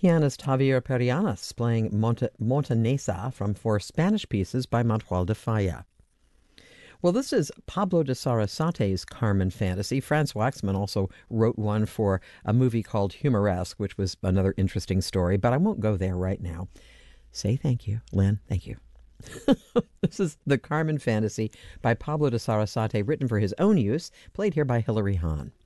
pianist Javier Perianas playing Montanesa from four Spanish pieces by Manuel de Falla. Well, this is Pablo de Sarasate's Carmen fantasy. Franz Waxman also wrote one for a movie called Humoresque, which was another interesting story, but I won't go there right now. Say thank you, Lynn. Thank you. This is the Carmen Fantasy by Pablo de Sarasate, written for his own use, played here by Hilary Hahn.